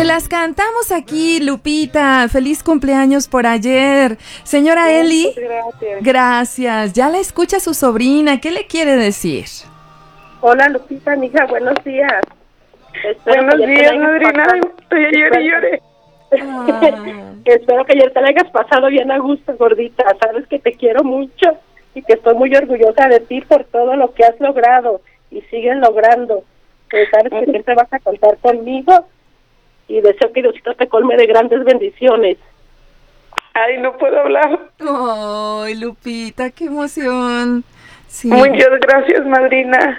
las cantamos aquí, Lupita. Feliz cumpleaños por ayer. Señora Eli. Gracias. Gracias. Ya la escucha su sobrina. ¿Qué le quiere decir? Hola, Lupita, mija, buenos días. Buenos días, madrina. Estoy ayer y lloré. Espero que ayer te la hayas pasado bien a gusto, gordita. Sabes que te quiero mucho y que estoy muy orgullosa de ti por todo lo que has logrado y sigues logrando. Sabes que siempre vas a contar conmigo y deseo que Diosito te colme de grandes bendiciones. Ay, no puedo hablar. Ay, Lupita, qué emoción. Sí. Muchas gracias, madrina.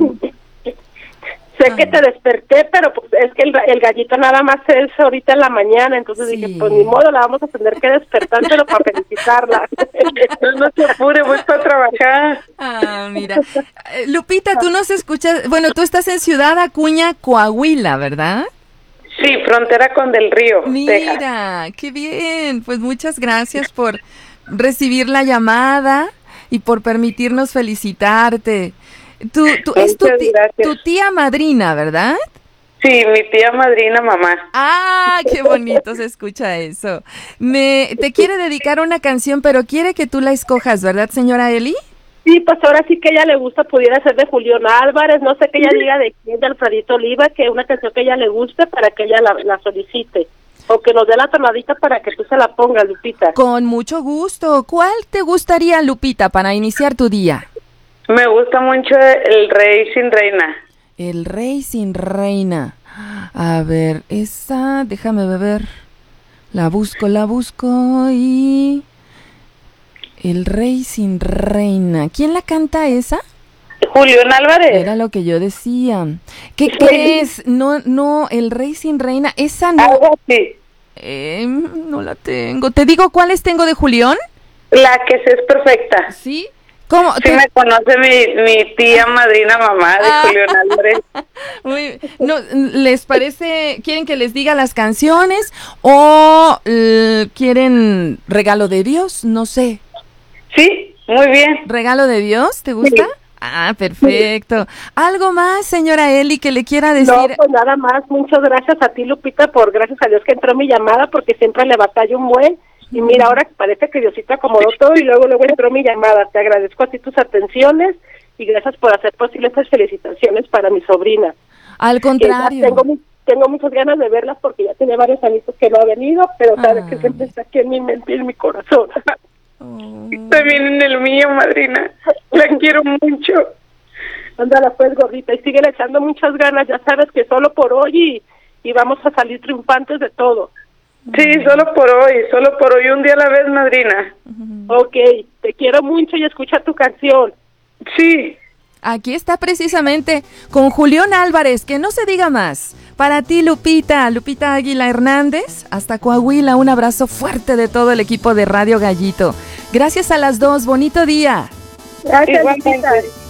Sé que te desperté, pero pues es que el gallito nada más es ahorita en la mañana, entonces Sí. dije, pues ni modo, la vamos a tener que despertar, pero para felicitarla. No se apure, voy para trabajar. Mira. Lupita, tú nos escuchas, bueno, tú estás en Ciudad Acuña, Coahuila, ¿verdad? Sí, frontera con Del Río, Texas. Mira, qué bien. Pues muchas gracias por recibir la llamada y por permitirnos felicitarte. Es tu tía madrina, ¿verdad? Sí, mi tía madrina, mamá. Ah, qué bonito se escucha eso. Te quiere dedicar una canción, pero quiere que tú la escojas, ¿verdad, señora Eli? Sí, pues ahora sí que a ella le gusta, pudiera ser de Julián Álvarez, no sé que ella diga de quién, de Alfredito Oliva, que una canción que a ella le guste para que ella la solicite. O que nos dé la tonadita para que tú se la pongas, Lupita. Con mucho gusto. ¿Cuál te gustaría, Lupita, para iniciar tu día? Me gusta mucho El Rey sin Reina. El Rey sin Reina. A ver, esa, déjame ver. La busco y... El Rey sin Reina. ¿Quién la canta esa? Julián Álvarez. Era lo que yo decía. ¿Qué es? No, El Rey sin Reina. Esa no. Algo así. No la tengo. ¿Te digo cuáles tengo de Julián? La que es perfecta. ¿Sí? ¿Cómo? Sí me conoce mi tía madrina mamá de Julián Álvarez. No, ¿les parece, quieren que les diga las canciones o quieren Regalo de Dios? No sé. Sí, muy bien. ¿Regalo de Dios? ¿Te gusta? Sí. Ah, perfecto. ¿Algo más, señora Eli, que le quiera decir? No, pues nada más. Muchas gracias a ti, Lupita, por gracias a Dios que entró mi llamada, porque siempre le batallo un buen. Y mira, ahora parece que Diosito acomodó todo y luego entró mi llamada. Te agradezco a ti tus atenciones y gracias por hacer posible estas felicitaciones para mi sobrina. Al contrario. Tengo muchas ganas de verlas porque ya tiene varios añitos que no ha venido, pero sabes que siempre está aquí en mi mente y en mi corazón. También en el mío, madrina. La quiero mucho. Ándala pues, gordita, y sigue echando muchas ganas. Ya sabes que solo por hoy y vamos a salir triunfantes de todo. Sí, solo por hoy, un día a la vez, madrina. Ok, te quiero mucho y escucha tu canción. Sí. Aquí está precisamente con Julián Álvarez, que no se diga más. Para ti, Lupita Águila Hernández, hasta Coahuila, un abrazo fuerte de todo el equipo de Radio Gallito. Gracias a las dos, bonito día. Gracias, Lupita.